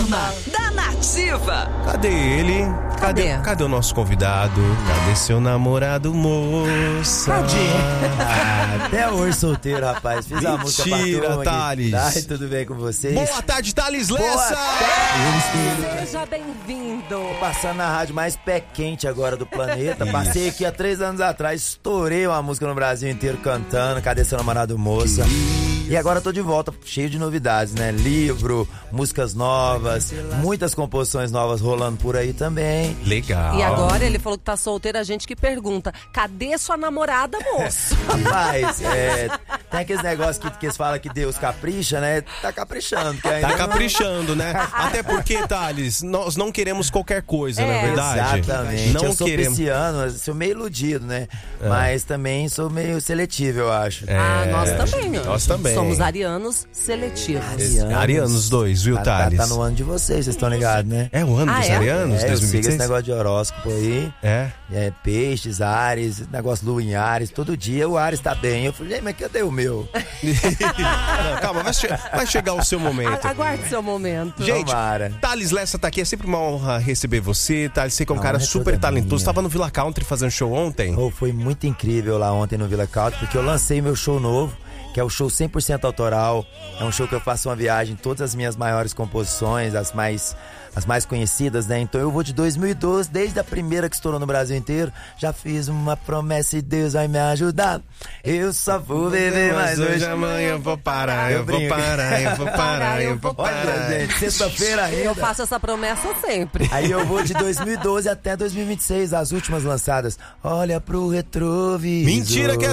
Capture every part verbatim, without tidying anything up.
Turma da Nativa. Cadê ele? Cadê, Cadê? cadê o nosso convidado? Cadê seu namorado, moça? Ah, até hoje solteiro, rapaz. Fiz a música pra Mentira, turma aqui. Thales. Ai, tudo bem com vocês? Boa tarde, Thales Boa Lessa! tarde. Seja bem-vindo. Passando na rádio mais pé quente agora do planeta. Passei aqui há três anos atrás, estourei uma música no Brasil inteiro cantando. Cadê seu namorado, moça? E agora tô de volta, cheio de novidades, né? Livro, músicas novas, muitas composições novas rolando por aí também. Legal. E agora ele falou que tá solteiro, a gente que pergunta, cadê sua namorada, moço? Rapaz, é, tem aqueles negócios que, que eles falam que Deus capricha, né? Tá caprichando. Que ainda Tá não- caprichando, né? Até porque, Thales, nós não queremos qualquer coisa, não é É. verdade? Exatamente. Não eu sou queremos. pisciano, eu sou meio iludido, né? Mas também sou meio seletivo, eu acho. Ah, nós também. ó. Nós também. Somos arianos seletivos. Arianos. Arianos dois, viu, Tá, tá, Thales? tá no ano de vocês, vocês estão ligados, né? É o ano Ah, dos é? arianos, É, eu sigo esse dois mil e vinte e seis? negócio de horóscopo aí. É. É, peixes, Ares, negócio lua em Ares. Todo dia o Ares tá bem. Eu falei, mas cadê o meu? Não, calma, vai, che- vai chegar o seu momento. A- Aguarde seu momento. Gente, Tomara. Thales Lessa tá aqui, é sempre uma honra receber você, Thales, sei que é um A cara honra é super toda talentoso. minha. Tava no Villa Country fazendo show ontem. Oh, foi muito incrível lá ontem no Villa Country, porque eu lancei meu show novo, que é o show cem por cento autoral. É um show que eu faço uma viagem, todas as minhas maiores composições, as mais, as mais conhecidas, né? Então eu vou de dois mil e doze, desde a primeira que estourou no Brasil inteiro. Já fiz uma promessa e Deus vai me ajudar. Eu só vou beber mais hoje. amanhã eu vou parar, eu Eu vou brinco. parar, eu vou parar, eu vou Olha, parar. gente, sexta-feira Eu ainda. faço essa promessa sempre. Aí eu vou de dois mil e doze até dois mil e vinte e seis, as últimas lançadas. Olha pro retrovisor. Mentira que é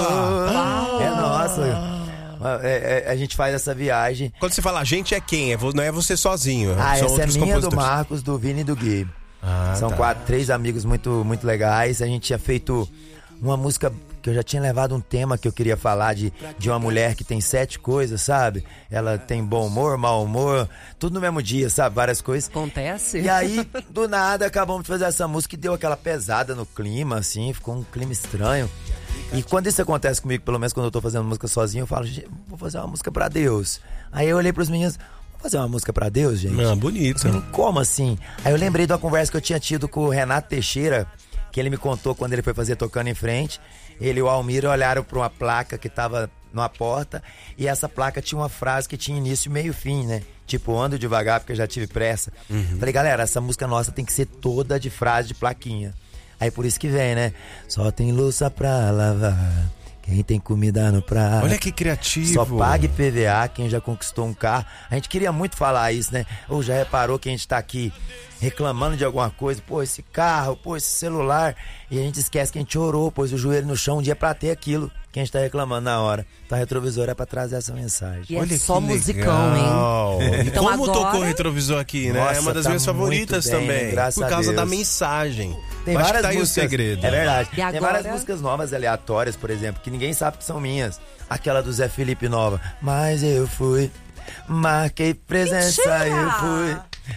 sua! É nossa. É, é, a gente faz essa viagem. Quando você fala a gente é quem? É vo- não é você sozinho. Ah, são essa é outros minha, do compositores. Marcos, do Vini e do Gui. Ah, São tá. quatro, três amigos muito, muito legais. A gente tinha feito uma música que eu já tinha levado um tema que eu queria falar de, de uma mulher que tem sete coisas, sabe? Ela tem bom humor, mau humor, tudo no mesmo dia, sabe? Várias coisas. Acontece? E aí, do nada, acabamos de fazer essa música e deu aquela pesada no clima, assim, ficou um clima estranho. E quando isso acontece comigo, pelo menos quando eu tô fazendo música sozinho, eu falo, gente, vou fazer uma música pra Deus. Aí eu olhei pros meninos, vou fazer uma música pra Deus, gente? Ah, bonito. Eu falei, como assim? Aí eu lembrei de uma conversa que eu tinha tido com o Renato Teixeira, que ele me contou quando ele foi fazer Tocando em Frente. Ele e o Almir olharam pra uma placa que tava numa porta, e essa placa tinha uma frase que tinha início, meio e fim, né? Tipo, ando devagar porque eu já tive pressa. Falei, galera, essa música nossa tem que ser toda de frase de plaquinha. Aí por isso que vem, né? Só tem louça pra lavar, quem tem comida no prato. Olha que criativo. Só pague P V A quem já conquistou um carro. A gente queria muito falar isso, né? Ou já reparou que a gente tá aqui reclamando de alguma coisa? Pô, esse carro, pô, esse celular. E a gente esquece que a gente orou, pôs o joelho no chão um dia pra ter aquilo que a gente tá reclamando na hora. Então a Retrovisor é pra trazer essa mensagem. E é Olha só que musicão, legal. hein? E Então como agora- tocou o retrovisor aqui, né? Nossa, é uma das tá minhas favoritas muito bem, também. né? Graças Por a causa da Deus. mensagem. Tem Eu acho que várias tá aí músicas, o segredo. é verdade. E Tem agora? várias músicas novas aleatórias, por exemplo, que ninguém sabe que são minhas. Aquela do Zé Felipe Nova. Mas eu fui, marquei presença, Mentira! eu fui,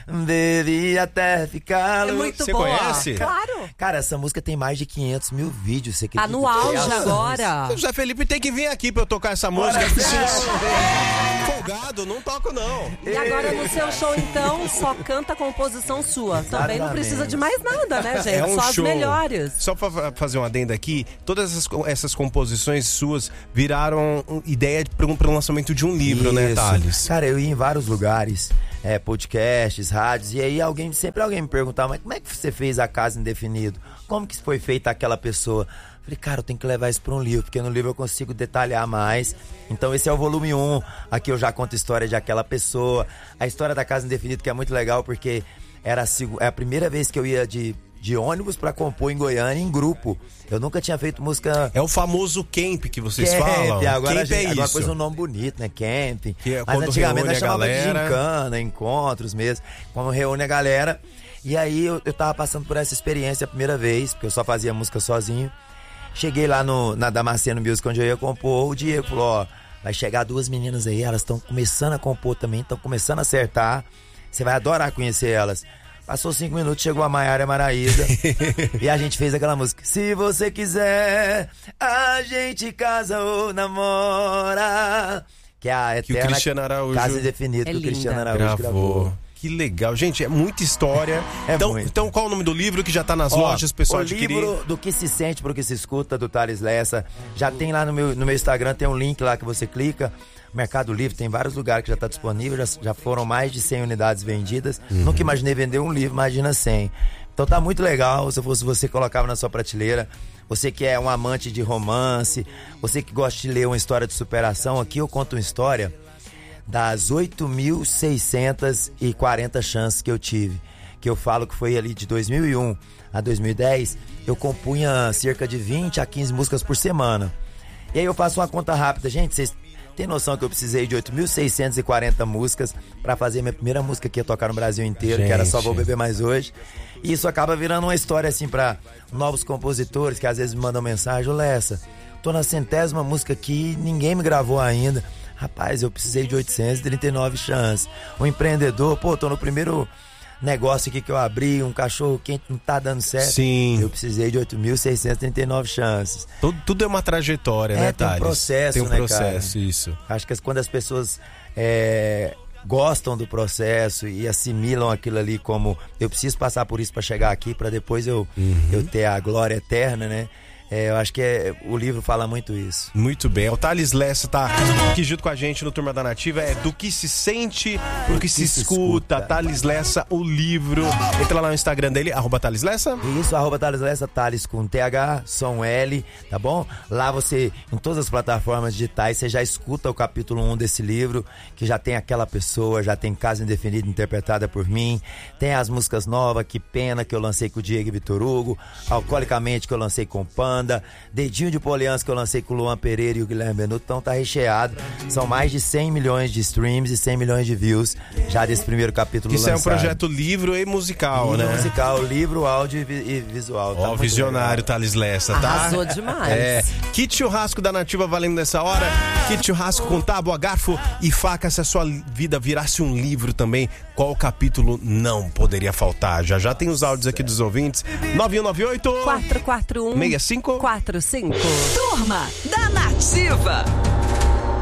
bebi até ficar É louco. muito Você boa. conhece? Claro. Cara, essa música tem mais de quinhentos mil vídeos. Você Tá acredita? no auge Criações. agora. O Zé Felipe tem que vir aqui pra eu tocar essa música. Bora, Senão- Folgado, não toco não. E agora no seu show, então, só canta composição sua. Também não Exatamente. precisa de mais nada, né, gente? É um só show. as melhores. Só pra fa- fazer uma adenda aqui, todas essas, co- essas composições suas viraram um- ideia para um, pra um lançamento de um livro, né, Isso. Thales? Cara, eu ia em vários lugares, é, podcasts, rádios, e aí alguém, sempre alguém me perguntava, mas como é que você fez a Casa Indefinido? Como que foi feita aquela pessoa? Falei, cara, eu tenho que levar isso para um livro, porque no livro eu consigo detalhar mais. Então esse é o volume um, aqui eu já conto a história de aquela pessoa. A história da Casa Indefinido, que é muito legal, porque era a, seg- é a primeira vez que eu ia de, de ônibus para compor em Goiânia, em grupo. Eu nunca tinha feito música... É o famoso camp que vocês Camp, falam. agora, camp é agora isso. pôs um nome bonito, né? Camp. Que é Mas quando antigamente reúne nós a chamava de galera. gincana, encontros mesmo. Quando reúne a galera. E aí eu, eu tava passando por essa experiência a primeira vez, porque eu só fazia música sozinho. Cheguei lá no, na Damasceno Music, onde eu ia compor. O Diego falou, ó, vai chegar duas meninas aí, elas estão começando a compor também, estão começando a acertar. Você vai adorar conhecer elas. Passou cinco minutos, chegou a Maiara e a Maraísa e a gente fez aquela música. Se você quiser, a gente casa ou namora. Que é a Que o eterna Cristiano Araújo Casa Indefinida, É que o linda. Cristiano Araújo gravou. gravou. Que legal. Gente, é muita história. É então, muito. então, qual o nome do livro que já tá nas Ó, lojas, o pessoal o adquirir? livro Do Que Se Sente Pro Que Se Escuta, do Thales Lessa. Já tem lá no meu, no meu Instagram, tem um link lá que você clica. Mercado Livre, tem vários lugares que já está disponível. Já, já foram mais de cem unidades vendidas. Uhum. Nunca imaginei vender um livro, imagina cem. Então tá muito legal. Se fosse você, colocava na sua prateleira. Você que é um amante de romance, você que gosta de ler uma história de superação, aqui eu conto uma história das oito mil seiscentas e quarenta chances que eu tive. Que eu falo que foi ali de dois mil e um a dois mil e dez, eu compunha cerca de vinte a quinze músicas por semana. E aí eu faço uma conta rápida. Gente, vocês têm noção que eu precisei de oito mil seiscentas e quarenta músicas pra fazer minha primeira música que ia tocar no Brasil inteiro, Gente. que era Só Vou Beber Mais Hoje. E isso acaba virando uma história assim pra novos compositores que às vezes me mandam mensagem: ô Lessa, tô na centésima música aqui, ninguém me gravou ainda. Rapaz, eu precisei de oitocentas e trinta e nove chances. Um empreendedor, pô, tô no primeiro negócio aqui que eu abri, um cachorro quente não tá dando certo. Sim. Eu precisei de oito mil seiscentas e trinta e nove chances. Tudo, tudo é uma trajetória, É, né, tem um Thales? processo, Tem um né, processo, cara? isso. Acho que quando as pessoas é, gostam do processo e assimilam aquilo ali como eu preciso passar por isso para chegar aqui, para depois eu, Uhum. eu ter a glória eterna, né? É, eu acho que é, o livro fala muito isso. Muito bem. O Thales Lessa tá aqui junto com a gente no Turma da Nativa. É Do Que Se Sente Pro Que Se se Escuta. escuta. Thales Lessa, o livro. Entra lá no Instagram dele, arroba Thales Lessa. Isso, arroba Thales Lessa, Thales com T H, som L, tá bom? Lá você, em todas as plataformas digitais, você já escuta o capítulo um desse livro, que já tem aquela pessoa, já tem Casa Indefinida interpretada por mim, tem as músicas novas, Que Pena, que eu lancei com o Diego e Vitor Hugo, Alcoolicamente, que eu lancei com o Panda, Dedinho de Poliança, que eu lancei com o Luan Pereira e o Guilherme Benuto. Então tá recheado. São mais de cem milhões de streams e cem milhões de views já desse primeiro capítulo Isso lançado. é um projeto livro e musical, E né? musical, livro, áudio e, vi- e visual. Tá Ó, muito visionário legal. Thales Lessa, tá? Arrasou demais. É. Kit churrasco da Nativa valendo nessa hora. Kit churrasco com tábua, garfo e faca. Se a sua vida virasse um livro também, qual capítulo não poderia faltar? Já já tem os áudios aqui dos ouvintes. nove um nove oito quatro quatro um seis cinco quatro cinco. Turma da Nativa.